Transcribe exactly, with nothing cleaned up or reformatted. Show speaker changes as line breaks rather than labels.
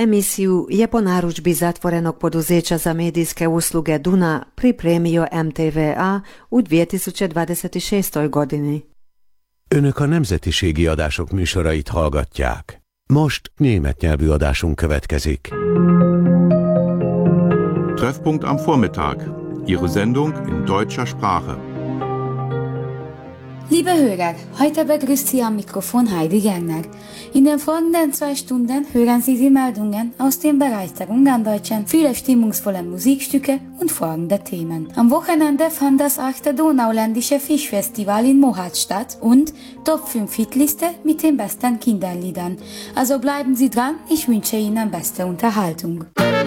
Emisiju je po narudžbi zatvorenog poduzeća za medijske usluge Duna pripremio M T V A u dvije tisuće dvadeset šestoj godini.
Önök a nemzetiségi adások műsorait hallgatják. Most német nyelvű adásunk következik.
Treffpunkt am Vormittag. Ihre Sendung in deutscher Sprache.
Liebe Hörer, heute begrüßt Sie am Mikrofon Heidi Gerner. In den folgenden zwei Stunden hören Sie die Meldungen aus dem Bereich der Ungarndeutschen, viele stimmungsvolle Musikstücke und folgende Themen. Am Wochenende fand das achte Donauländische Fischfestival in Mohács statt und Top fünf Hitliste mit den besten Kinderliedern. Also bleiben Sie dran, ich wünsche Ihnen beste Unterhaltung.